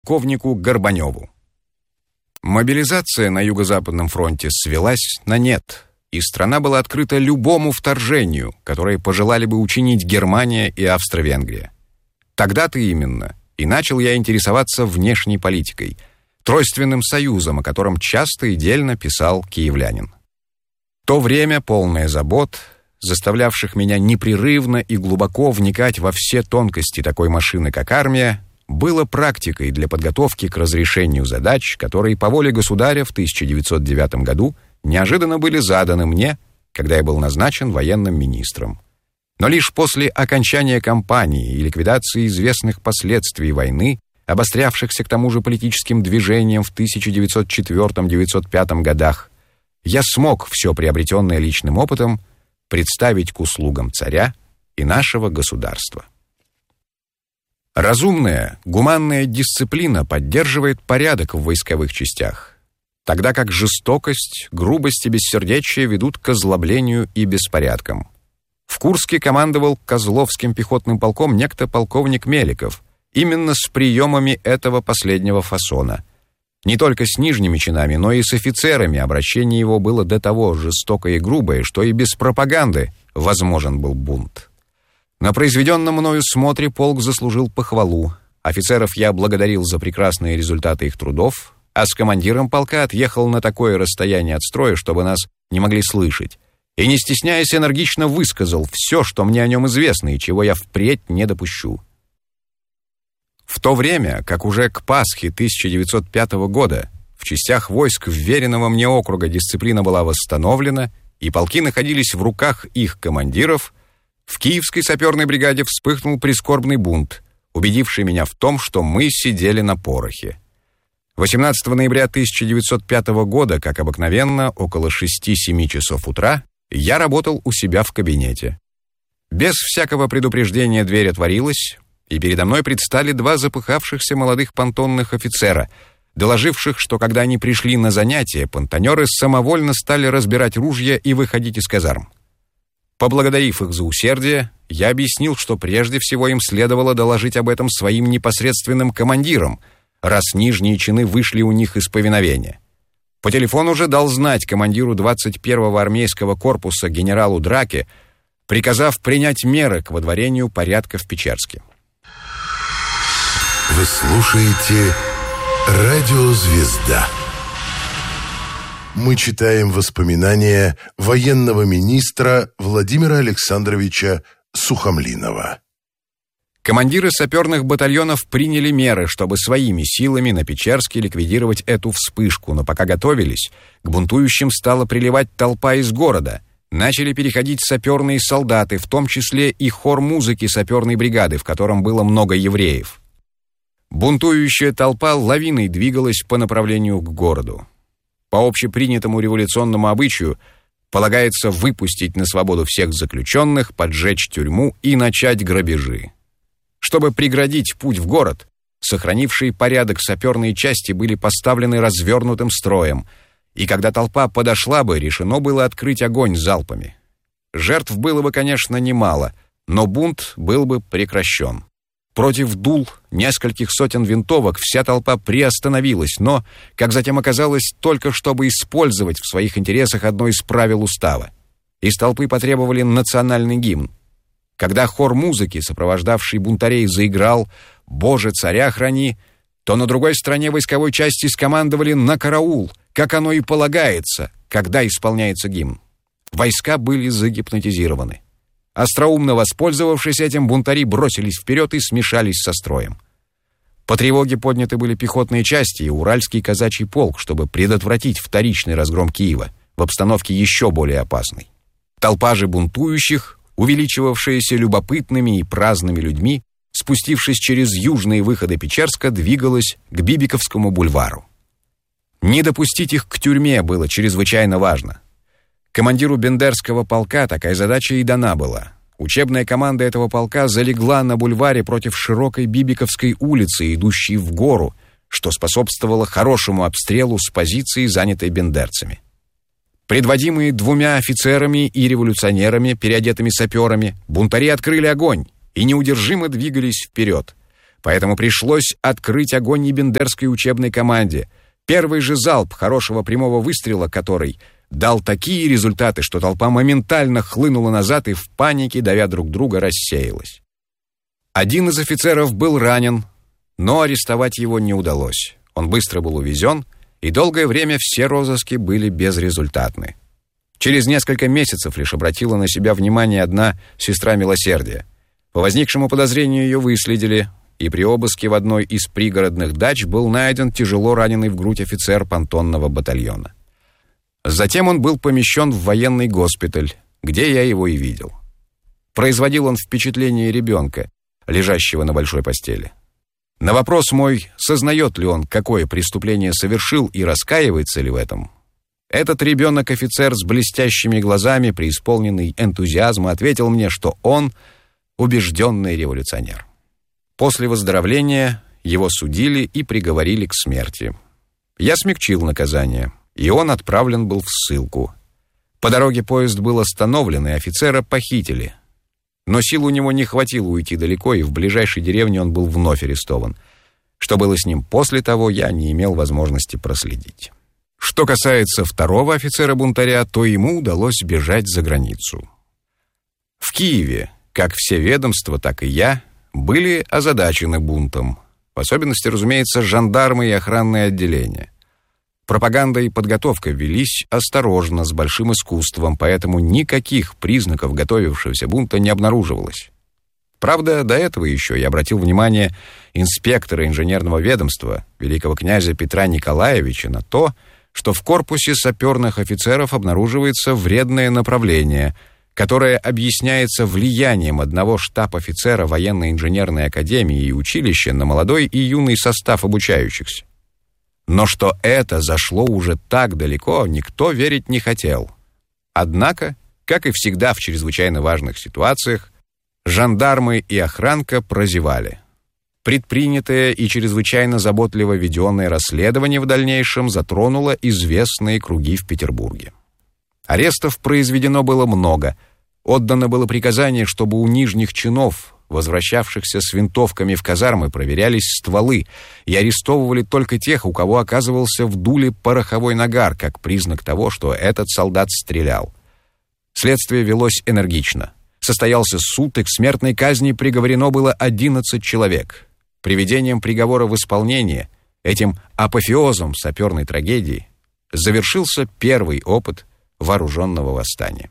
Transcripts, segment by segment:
полковнику Горбаневу. Мобилизация на Юго-Западном фронте свелась на нет, и страна была открыта любому вторжению, которое пожелали бы учинить Германия и Австро-Венгрия. Тогда-то именно и начал я интересоваться внешней политикой, тройственным союзом, о котором часто и дельно писал киевлянин. То время, полное забот, заставлявших меня непрерывно и глубоко вникать во все тонкости такой машины, как армия, было практикой для подготовки к разрешению задач, которые по воле государя в 1909 году неожиданно были заданы мне, когда я был назначен военным министром. Но лишь после окончания кампании и ликвидации известных последствий войны, обострявшихся к тому же политическим движением в 1904-1905 годах, я смог все приобретенное личным опытом представить к услугам царя и нашего государства. Разумная, гуманная дисциплина поддерживает порядок в войсковых частях, тогда как жестокость, грубость и бессердечие ведут к озлоблению и беспорядкам. В Курске командовал Козловским пехотным полком некто полковник Меликов, именно с приемами этого последнего фасона. Не только с нижними чинами, но и с офицерами обращение его было до того жестокое и грубое, что и без пропаганды возможен был бунт. На произведенном мною смотре полк заслужил похвалу. Офицеров я благодарил за прекрасные результаты их трудов, а с командиром полка отъехал на такое расстояние от строя, чтобы нас не могли слышать, и, не стесняясь, энергично высказал все, что мне о нем известно и чего я впредь не допущу. В то время, как уже к Пасхе 1905 года в частях войск вверенного мне округа дисциплина была восстановлена и полки находились в руках их командиров, в Киевской саперной бригаде вспыхнул прискорбный бунт, убедивший меня в том, что мы сидели на порохе. 18 ноября 1905 года, как обыкновенно, около 6-7 часов утра, я работал у себя в кабинете. Без всякого предупреждения дверь отворилась, и передо мной предстали два запыхавшихся молодых понтонных офицера, доложивших, что когда они пришли на занятия, понтонеры самовольно стали разбирать ружья и выходить из казарм. Поблагодарив их за усердие, я объяснил, что прежде всего им следовало доложить об этом своим непосредственным командирам, раз нижние чины вышли у них из повиновения. По телефону же дал знать командиру 21-го армейского корпуса генералу Драке, приказав принять меры к водворению порядка в Печерске. Вы слушаете «Радио Звезда». Мы читаем воспоминания военного министра Владимира Александровича Сухомлинова. Командиры саперных батальонов приняли меры, чтобы своими силами на Печерске ликвидировать эту вспышку, но пока готовились, к бунтующим стала приливать толпа из города. Начали переходить саперные солдаты, в том числе и хор музыки саперной бригады, в котором было много евреев. Бунтующая толпа лавиной двигалась по направлению к городу. По общепринятому революционному обычаю полагается выпустить на свободу всех заключенных, поджечь тюрьму и начать грабежи. Чтобы преградить путь в город, сохранившие порядок саперные части были поставлены развернутым строем, и когда толпа подошла бы, решено было открыть огонь залпами. Жертв было бы, конечно, немало, но бунт был бы прекращен. Против дул нескольких сотен винтовок вся толпа приостановилась, но, как затем оказалось, только чтобы использовать в своих интересах одно из правил устава. Из толпы потребовали национальный гимн. Когда хор музыки, сопровождавший бунтарей, заиграл «Боже, царя храни», то на другой стороне войсковой части скомандовали «на караул», как оно и полагается, когда исполняется гимн. Войска были загипнотизированы. Остроумно воспользовавшись этим, бунтари бросились вперед и смешались со строем. По тревоге подняты были пехотные части и Уральский казачий полк, чтобы предотвратить вторичный разгром Киева в обстановке еще более опасной. Толпа же бунтующих, увеличивавшаяся любопытными и праздными людьми, спустившись через южные выходы Печерска, двигалась к Бибиковскому бульвару. Не допустить их к тюрьме было чрезвычайно важно. Командиру Бендерского полка такая задача и дана была. Учебная команда этого полка залегла на бульваре против широкой Бибиковской улицы, идущей в гору, что способствовало хорошему обстрелу с позиции, занятой бендерцами. Предводимые двумя офицерами и революционерами, переодетыми саперами, бунтари открыли огонь и неудержимо двигались вперед. Поэтому пришлось открыть огонь и бендерской учебной команде. Первый же залп хорошего прямого выстрела, который дал такие результаты, что толпа моментально хлынула назад и в панике, давя друг друга, рассеялась. Один из офицеров был ранен, но арестовать его не удалось. Он быстро был увезен, и долгое время все розыски были безрезультатны. Через несколько месяцев лишь обратила на себя внимание одна сестра милосердия. По возникшему подозрению ее выследили, и при обыске в одной из пригородных дач был найден тяжело раненый в грудь офицер понтонного батальона. Затем он был помещен в военный госпиталь, где я его и видел. Производил он впечатление ребенка, лежащего на большой постели. На вопрос мой, сознает ли он, какое преступление совершил и раскаивается ли в этом, этот ребенок-офицер с блестящими глазами, преисполненный энтузиазма, ответил мне, что он убежденный революционер. После выздоровления его судили и приговорили к смерти. Я смягчил наказание, и он отправлен был в ссылку. По дороге поезд был остановлен, и офицера похитили. Но сил у него не хватило уйти далеко, и в ближайшей деревне он был вновь арестован. Что было с ним после того, я не имел возможности проследить. Что касается второго офицера-бунтаря, то ему удалось бежать за границу. В Киеве, как все ведомства, так и я, были озадачены бунтом. В особенности, разумеется, жандармы и охранные отделения. Пропаганда и подготовка велись осторожно, с большим искусством, поэтому никаких признаков готовившегося бунта не обнаруживалось. Правда, до этого еще я обратил внимание инспектора инженерного ведомства великого князя Петра Николаевича на то, что в корпусе саперных офицеров обнаруживается вредное направление, которое объясняется влиянием одного штаб-офицера военно-инженерной академии и училища на молодой и юный состав обучающихся. Но что это зашло уже так далеко, никто верить не хотел. Однако, как и всегда в чрезвычайно важных ситуациях, жандармы и охранка прозевали. Предпринятое и чрезвычайно заботливо веденное расследование в дальнейшем затронуло известные круги в Петербурге. Арестов произведено было много. Отдано было приказание, чтобы у нижних чинов, возвращавшихся с винтовками в казармы, проверялись стволы и арестовывали только тех, у кого оказывался в дуле пороховой нагар, как признак того, что этот солдат стрелял. Следствие велось энергично. Состоялся суд, и к смертной казни приговорено было 11 человек. Приведением приговора в исполнение, этим апофеозом саперной трагедии, завершился первый опыт вооруженного восстания.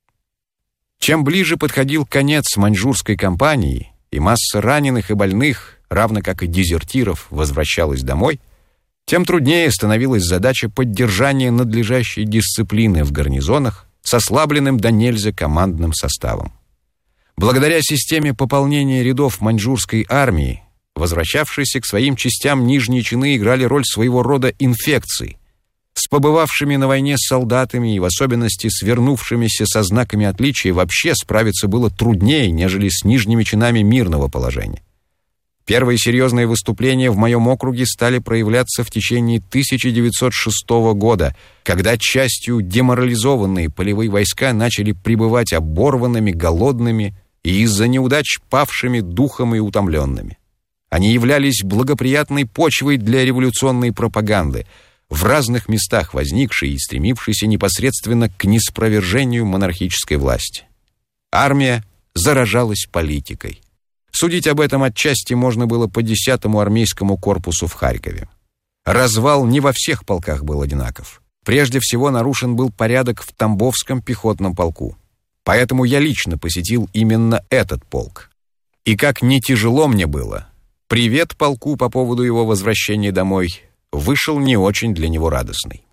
Чем ближе подходил конец маньчжурской кампании, и масса раненых и больных, равно как и дезертиров, возвращалась домой, тем труднее становилась задача поддержания надлежащей дисциплины в гарнизонах с ослабленным до нельзя командным составом. Благодаря системе пополнения рядов маньчжурской армии, возвращавшиеся к своим частям нижние чины играли роль своего рода инфекции. С побывавшими на войне солдатами и в особенности с вернувшимися со знаками отличия вообще справиться было труднее, нежели с нижними чинами мирного положения. Первые серьезные выступления в моем округе стали проявляться в течение 1906 года, когда частью деморализованные полевые войска начали прибывать оборванными, голодными и из-за неудач павшими духом и утомленными. Они являлись благоприятной почвой для революционной пропаганды, в разных местах возникшей и стремившейся непосредственно к ниспровержению монархической власти. Армия заражалась политикой. Судить об этом отчасти можно было по 10-му армейскому корпусу в Харькове. Развал не во всех полках был одинаков. Прежде всего нарушен был порядок в Тамбовском пехотном полку. Поэтому я лично посетил именно этот полк. И как не тяжело мне было, привет полку по поводу его возвращения домой вышел не очень для него радостный.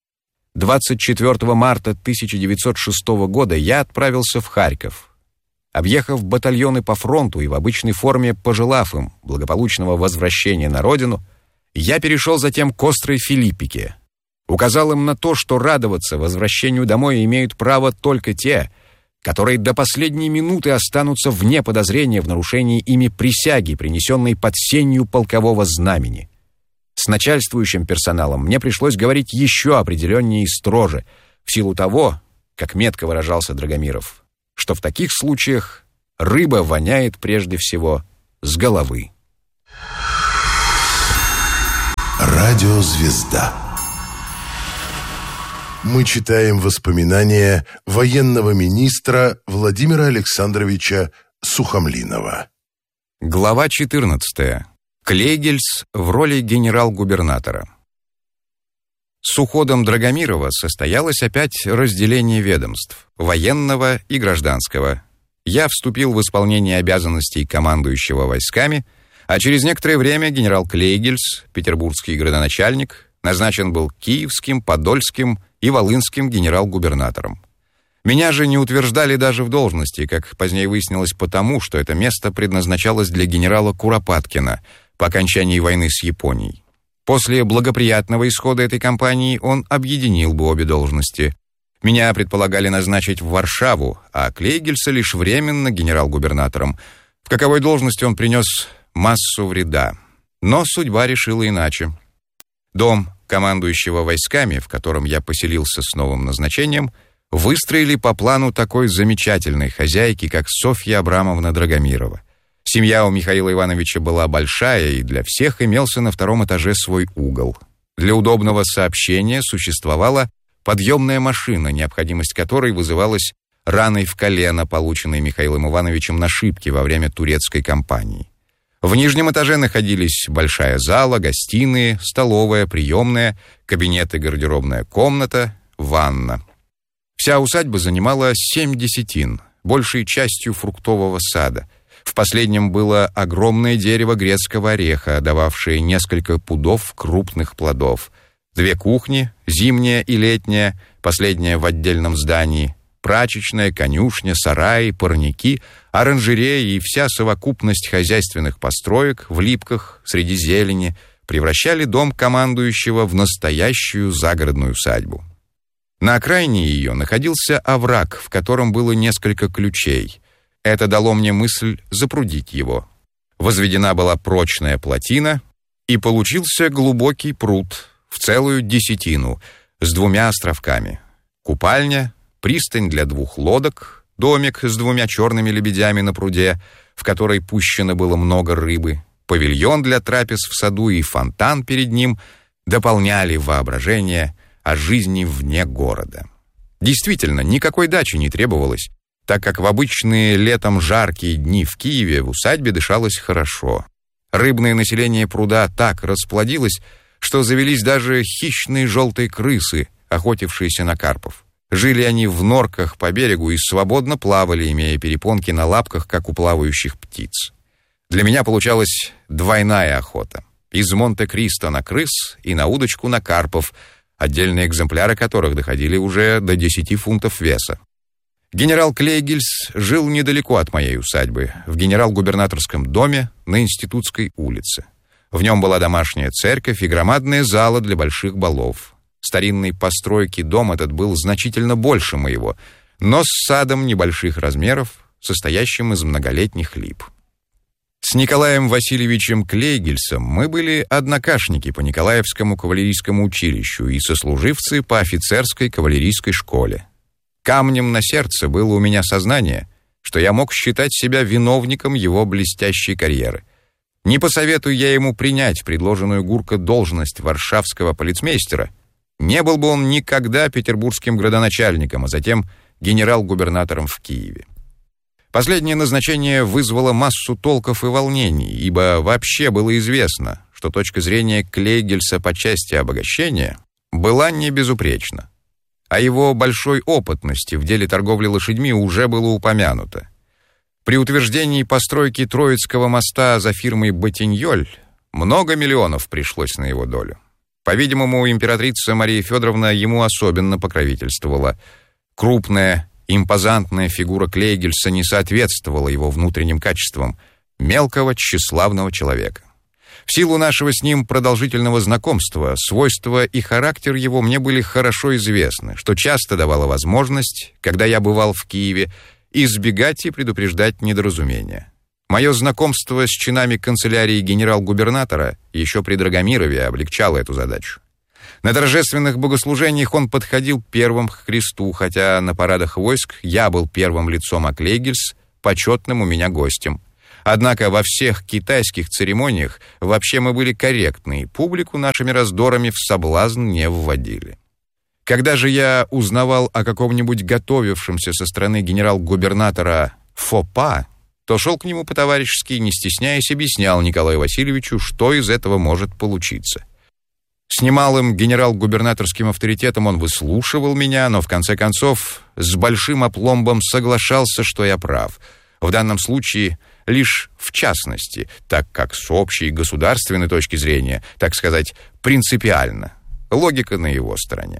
24 марта 1906 года я отправился в Харьков. Объехав батальоны по фронту и в обычной форме пожелав им благополучного возвращения на родину, я перешел затем к Острой Филиппике. Указал им на то, что радоваться возвращению домой имеют право только те, которые до последней минуты останутся вне подозрения в нарушении ими присяги, принесенной под сенью полкового знамени. С начальствующим персоналом мне пришлось говорить еще определеннее и строже, в силу того, как метко выражался Драгомиров, что в таких случаях рыба воняет прежде всего с головы. Радиозвезда. Мы читаем воспоминания военного министра Владимира Александровича Сухомлинова. Глава 14. Клейгельс в роли генерал-губернатора. С уходом Драгомирова состоялось опять разделение ведомств – военного и гражданского. Я вступил в исполнение обязанностей командующего войсками, а через некоторое время генерал Клейгельс, петербургский градоначальник, назначен был киевским, подольским и волынским генерал-губернатором. Меня же не утверждали даже в должности, как позднее выяснилось, потому, что это место предназначалось для генерала Куропаткина по окончании войны с Японией. После благоприятного исхода этой кампании он объединил бы обе должности. Меня предполагали назначить в Варшаву, а Клейгельса лишь временно генерал-губернатором. В каковой должности он принес массу вреда. Но судьба решила иначе. Дом командующего войсками, в котором я поселился с новым назначением, выстроили по плану такой замечательной хозяйки, как Софья Абрамовна Драгомирова. Семья у Михаила Ивановича была большая, и для всех имелся на втором этаже свой угол. Для удобного сообщения существовала подъемная машина, необходимость которой вызывалась раной в колено, полученной Михаилом Ивановичем на Шипке во время турецкой кампании. В нижнем этаже находились большая зала, гостиные, столовая, приемная, кабинет и гардеробная комната, ванна. Вся усадьба занимала 7 десятин, большей частью фруктового сада. В последнем было огромное дерево грецкого ореха, дававшее несколько пудов крупных плодов. 2 кухни, зимняя и летняя, последняя в отдельном здании, прачечная, конюшня, сараи, парники, оранжерея и вся совокупность хозяйственных построек в липках среди зелени превращали дом командующего в настоящую загородную усадьбу. На окраине ее находился овраг, в котором было несколько ключей. Это дало мне мысль запрудить его. Возведена была прочная плотина, и получился глубокий пруд в целую десятину с 2 островками. Купальня, пристань для 2 лодок, домик с 2 черными лебедями на пруде, в которой пущено было много рыбы, павильон для трапез в саду и фонтан перед ним дополняли воображение о жизни вне города. Действительно, никакой дачи не требовалось, так как в обычные летом жаркие дни в Киеве в усадьбе дышалось хорошо. Рыбное население пруда так расплодилось, что завелись даже хищные желтые крысы, охотившиеся на карпов. Жили они в норках по берегу и свободно плавали, имея перепонки на лапках, как у плавающих птиц. Для меня получалась двойная охота. Из Монте-Кристо на крыс и на удочку на карпов, отдельные экземпляры которых доходили уже до 10 фунтов веса. Генерал Клейгельс жил недалеко от моей усадьбы, в генерал-губернаторском доме на Институтской улице. В нем была домашняя церковь и громадная зала для больших балов. Старинной постройки дом этот был значительно больше моего, но с садом небольших размеров, состоящим из многолетних лип. С Николаем Васильевичем Клейгельсом мы были однокашники по Николаевскому кавалерийскому училищу и сослуживцы по офицерской кавалерийской школе. Камнем на сердце было у меня сознание, что я мог считать себя виновником его блестящей карьеры. Не посоветуя я ему принять предложенную Гурко должность варшавского полицмейстера, не был бы он никогда петербургским градоначальником, а затем генерал-губернатором в Киеве. Последнее назначение вызвало массу толков и волнений, ибо вообще было известно, что точка зрения Клейгельса по части обогащения была не безупречна. О его большой опытности в деле торговли лошадьми уже было упомянуто. При утверждении постройки Троицкого моста за фирмой Ботиньоль много миллионов пришлось на его долю. По-видимому, императрица Мария Федоровна ему особенно покровительствовала. Крупная, импозантная фигура Клейгельса не соответствовала его внутренним качествам мелкого, тщеславного человека. В силу нашего с ним продолжительного знакомства, свойства и характер его мне были хорошо известны, что часто давало возможность, когда я бывал в Киеве, избегать и предупреждать недоразумения. Мое знакомство с чинами канцелярии генерал-губернатора еще при Драгомирове облегчало эту задачу. На торжественных богослужениях он подходил первым к кресту, хотя на парадах войск я был первым лицом, а Клейгельс — почетным у меня гостем. Однако во всех китайских церемониях вообще мы были корректны, и публику нашими раздорами в соблазн не вводили. Когда же я узнавал о каком-нибудь готовившемся со стороны генерал-губернатора фопа, то шел к нему по-товарищески, не стесняясь, объяснял Николаю Васильевичу, что из этого может получиться. С немалым генерал-губернаторским авторитетом он выслушивал меня, но в конце концов с большим опломбом соглашался, что я прав. В данном случае лишь в частности, так как с общей государственной точки зрения, так сказать, принципиально. Логика на его стороне.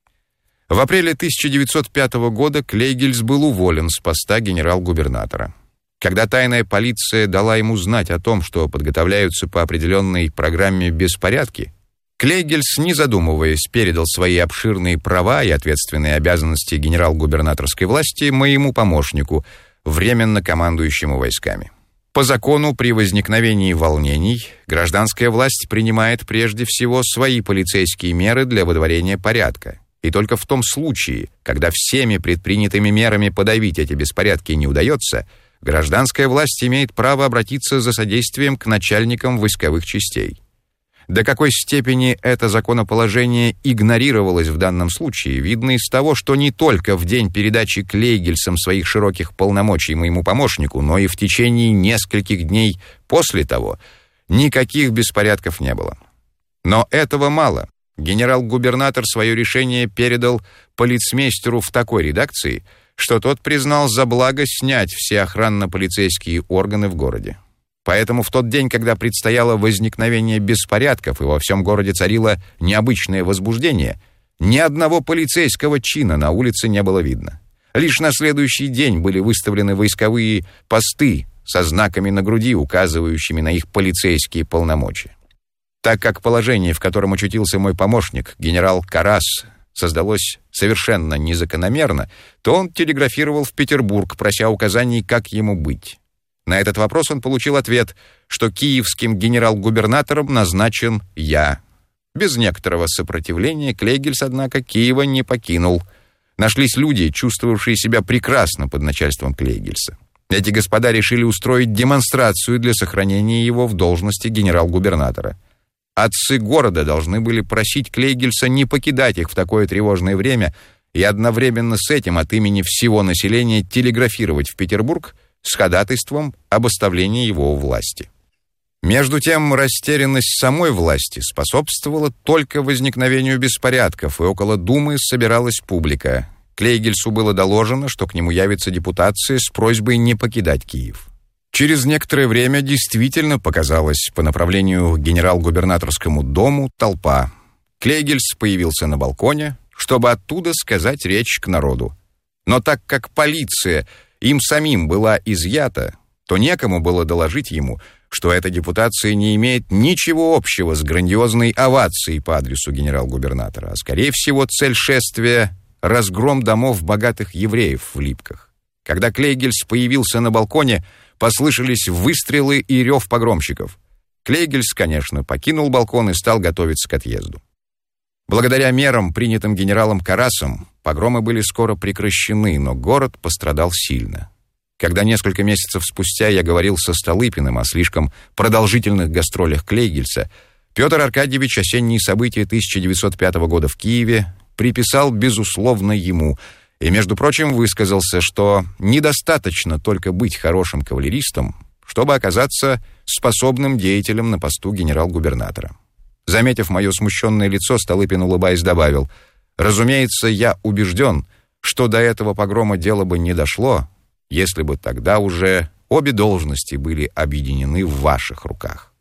В апреле 1905 года Клейгельс был уволен с поста генерал-губернатора. Когда тайная полиция дала ему знать о том, что подготовляются по определенной программе беспорядки, Клейгельс, не задумываясь, передал свои обширные права и ответственные обязанности генерал-губернаторской власти моему помощнику, временно командующему войсками. По закону, при возникновении волнений, гражданская власть принимает прежде всего свои полицейские меры для выдворения порядка. И только в том случае, когда всеми предпринятыми мерами подавить эти беспорядки не удается, гражданская власть имеет право обратиться за содействием к начальникам войсковых частей. До какой степени это законоположение игнорировалось в данном случае, видно из того, что не только в день передачи Клейгельсом своих широких полномочий моему помощнику, но и в течение нескольких дней после того никаких беспорядков не было. Но этого мало. Генерал-губернатор свое решение передал полицмейстеру в такой редакции, что тот признал за благо снять все охранно-полицейские органы в городе. Поэтому в тот день, когда предстояло возникновение беспорядков и во всем городе царило необычное возбуждение, ни одного полицейского чина на улице не было видно. Лишь на следующий день были выставлены войсковые посты со знаками на груди, указывающими на их полицейские полномочия. Так как положение, в котором очутился мой помощник, генерал Карас, создалось совершенно незакономерно, то он телеграфировал в Петербург, прося указаний, как ему быть. На этот вопрос он получил ответ, что киевским генерал-губернатором назначен я. Без некоторого сопротивления Клейгельс, однако, Киева не покинул. Нашлись люди, чувствовавшие себя прекрасно под начальством Клейгельса. Эти господа решили устроить демонстрацию для сохранения его в должности генерал-губернатора. Отцы города должны были просить Клейгельса не покидать их в такое тревожное время и одновременно с этим от имени всего населения телеграфировать в Петербург с ходатайством об оставлении его у власти. Между тем, растерянность самой власти способствовала только возникновению беспорядков, и около Думы собиралась публика. Клейгельсу было доложено, что к нему явится депутация с просьбой не покидать Киев. Через некоторое время действительно показалась по направлению к генерал-губернаторскому дому толпа. Клейгельс появился на балконе, чтобы оттуда сказать речь к народу. Но так как полиция им самим была изъята, то некому было доложить ему, что эта депутация не имеет ничего общего с грандиозной овацией по адресу генерал-губернатора, а скорее всего цель шествия — разгром домов богатых евреев в Липках. Когда Клейгельс появился на балконе, послышались выстрелы и рев погромщиков. Клейгельс, конечно, покинул балкон и стал готовиться к отъезду. Благодаря мерам, принятым генералом Карасом, погромы были скоро прекращены, но город пострадал сильно. Когда несколько месяцев спустя я говорил со Столыпиным о слишком продолжительных гастролях Клейгельса, Петр Аркадьевич осенние события 1905 года в Киеве приписал, безусловно, ему, и, между прочим, высказался, что недостаточно только быть хорошим кавалеристом, чтобы оказаться способным деятелем на посту генерал-губернатора. Заметив мое смущенное лицо, Столыпин, улыбаясь, добавил: «Разумеется, я убежден, что до этого погрома дело бы не дошло, если бы тогда уже обе должности были объединены в ваших руках».